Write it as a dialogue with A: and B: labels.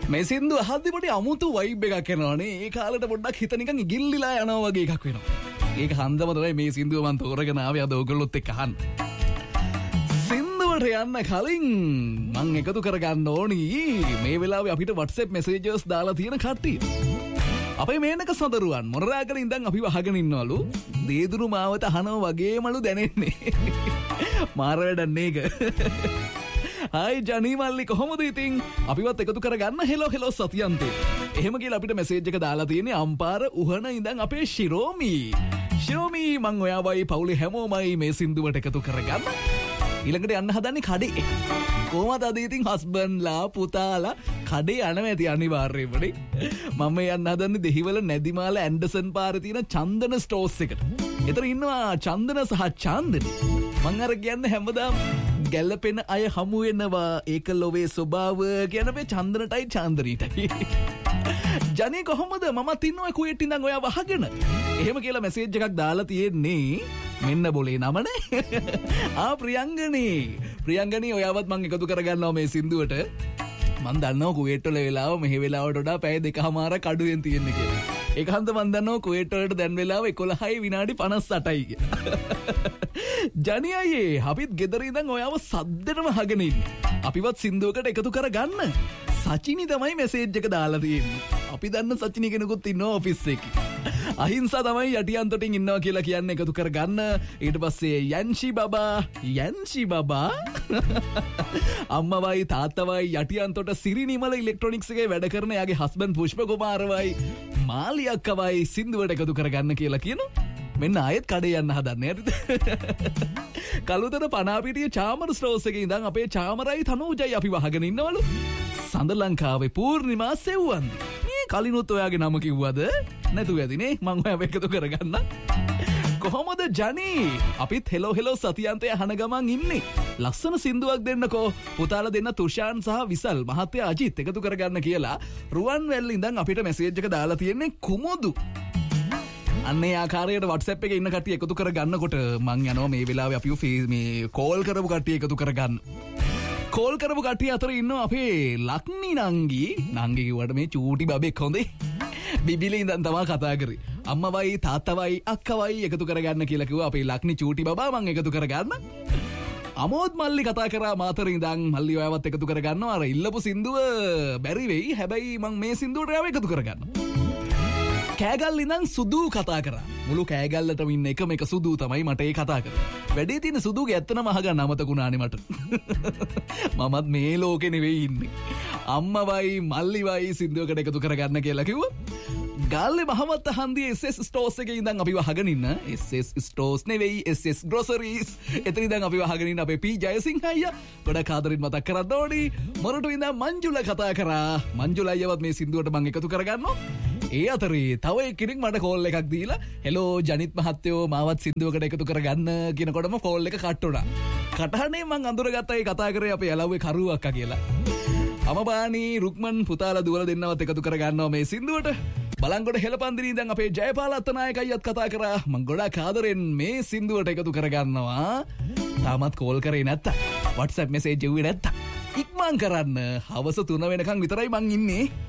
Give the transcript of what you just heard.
A: මේ සින්දු අහද්දි පොඩි අමුතු වයිබ් එකක් එනවනේ. ඒ කාලේට පොඩ්ඩක් හිත නිකන් ඉගිල්ලිලා යනවා වගේ එකක් වෙනවා. ඒක හන්දම තමයි මේ සින්දුව මම තෝරගෙන ආවේ අද ඔයගොල්ලොත් එක්ක අහන්න. සින්දුවට යන්න කලින් මම එකතු කරගන්න ඕනි මේ වෙලාවේ අපිට WhatsApp messages දාලා තියෙන කට්ටිය. අපේ මේනක සදරුවන් මොනරාගල ඉඳන් අපිව අහගෙන ඉන්නවලු. දේදුරු මාවත අහනවා වගේමලු දැනෙන්නේ. මාර වැඩක් නේක. හයි ජනී මල්ලි කොහොමද ඉතින් අපිවත් එකතු කරගන්න හෙලෝ සතියන්තේ. එහෙම කියලා අපිට මැසේජ් එක දාලා තියෙන්නේ අම්පාර උහන ඉඳන් අපේ ශිරෝමි මං ඔයාවයි පවුලේ හැමෝමයි මේ සින්දුවට එකතු කරගන්න. ඊළඟට යන්න හදන්නේ කඩේ. කොහමද අද ඉතින් හස්බන්ඩ්ලා පුතාලා කඩේ යනවා ඇති අනිවාර්යයෙන්මනේ. මම යන්න හදන්නේ දෙහිවල නැදිමාල ඇන්ඩර්සන් පාරේ තියෙන චන්දන ස්ටෝර්ස් එකට. එතන ඉන්නවා චන්දන සහ චාන්දනි. මං අර කියන්නේ හැමදාම ගැලපෙන අය හමු වෙනවා ඒක ලොවේ ස්වභාව කියන මේ චන්දනටයි චාන්දරීටයි. ජනේ කොහොමද මමත් ඉන්නවා කුවේට් ඉඳන් ඔයා වහගෙන. එහෙම කියලා මැසේජ් එකක් දාලා තියෙන්නේ මෙන්න બોලේ නමනේ. ප්‍රියංගනී ඔයාවත් මං එකතු කරගන්නවා මේ සින්දුවට. මං දන්නවා කුවේට් වල වෙලාව මෙහෙ වෙලාවට වඩා පැය 2:00මාරක් අඩුවෙන් තියෙන්නේ කියලා. ඒක හන්ද මං දන්නවා කුවේට් වලට දැන් වෙලාව 11යි විනාඩි 58යි කියලා. ජනියයේ අපිත් ගෙදර ඉඳන් ඔයාව සද්දෙටම අහගෙන ඉන්නේ. අපිවත් සින්දුවකට එකතු කරගන්න. සචිනි තමයි මැසේජ් එක දාලා තියෙන්නේ. අපි දන්න සචිනි කෙනෙකුත් ඉන්නවා ඔෆිස් එකේ. අහිංසා තමයි යටියන්තොටින් ඉන්නවා කියලා කියන්නේ එකතු කරගන්න. ඊට පස්සේ යන්ෂි බබා අම්මවයි තාත්තවයි යටියන්තොට සිරිනිමල ඉලෙක්ට්‍රොනික්ස් එකේ වැඩ කරන යාගේ හස්බන්ඩ් පුෂ්ප කුමාරවයි මාලි අක්කවයි සින්දුවට එකතු කරගන්න කියලා කියනවා. මෙන්න ආයෙත් කඩේ යන්න හදන්නේ හරිද? කළුතර පනාපිටිය චාමර ස්ටෝර්ස් එකේ ඉඳන් අපේ චාමරයි තනෝජයි අපි වහගෙන ඉන්නවලු. සඳ ලංකාවේ පූර්ණිමා සෙව්වන්දි. මේ කලිනුත් ඔයාගේ නම කිව්වද? නැතුව ඇදිනේ මං ඔයාව එකතු කරගන්න. කොහොමද ජනී? අපිත් හෙලෝ සතියන්තේ අහන ගමන් ඉන්නේ. ලස්සන සින්දුවක් දෙන්නකෝ. පුතාලා දෙන්න තුෂාන් සහ විසල් මහත්තයා අජිත් එකතු කරගන්න කියලා රුවන්වැල්ල ඉඳන් අපිට මැසේජ් එක දාලා තියෙන්නේ කුමුදු. අන්නේ ආකාරයට WhatsApp එකේ ඉන්න කට්ටිය එකතු කරගන්නකොට මං යනවා මේ වෙලාවේ අපිව මේ කෝල් කරපු කට්ටිය එකතු කරගන්න. කෝල් කරපු කට්ටිය අතර ඉන්නවා අපේ ලක්නි නංගි කිව්වට මේ චූටි බබෙක් හොඳේ. බිබිලි ඉඳන් තමයි කතා කරේ. අම්මවයි තාත්තවයි අක්කවයි එකතු කරගන්න කියලා කිව්වා අපේ ලක්නි චූටි බබා මං එකතු කරගන්න. අමෝද් මල්ලි කතා කරා මාතර ඉඳන් මල්ලි ඔයාවත් එකතු කරගන්නවා. අර ඉල්ලපු සින්දුව බැරි වෙයි. හැබැයි මං මේ සින්දුවට ඔයාව එකතු කරගන්නවා. කෑගල් ඉඳන් සුදු කතා කරා. මුළු කෑගල්ලටම ඉන්න එකම එක සුදු තමයි මට ඒ කතා කරේ. වැඩේ තියෙන සුදුගේ ඇත්තනම අහගන්න අමතකුණානේ මට. මමත් මේ ලෝකේ නෙවෙයි ඉන්නේ. අම්මවයි මල්ලිවයි සින්දුවකට එකතු කරගන්න කියලා කිව්වා. ගාල්ලේ මහමත් හන්දියේ SS ස්ටෝර්ස් එකේ ඉඳන් අපි වහගෙන ඉන්න. SS ස්ටෝර්ස් නෙවෙයි SS ග්‍රොසරිස්. එතන ඉඳන් අපි වහගෙන ඉන්න අපේ පී ජයසිංහ අයියා. ගොඩක් ආදරෙන් මතක් කරන්න ඕනි. මොරටු ඉඳන් මංජුල කතා කරා. මංජුල අයියවත් මේ සින්දුවට මම එකතු කරගන්නවා. ඒ අතරේ තව කෙනෙක් මට කෝල් එකක් දීලා හෙලෝ ජනිත් මහත්තයෝ මාවත් සින්දුවකට එකතු කරගන්න කියනකොටම කෝල් එක කට් වුණා. කටහඬේ මං අඳුරගත්තා ඒ කතා කරේ අපේ යලව්වේ කරුව අක්කා කියලා. අමබානි රුක්මන් පුතාලා දුවලා දෙන්නවත් එකතු කරගන්නවා මේ සින්දුවට. බලංගොඩ හෙළපන්දිරි ඉඳන් අපේ ජයපාල අත්තනායක අයියත් කතා කරා. මං ගොඩක් ආදරෙන් මේ සින්දුවට එකතු කරගන්නවා. තාමත් කෝල් කරේ නැත්තම් WhatsApp message එව්වේ නැත්තම් ඉක්මන් කරන්න. හවස 3 වෙනකන් විතරයි මං ඉන්නේ.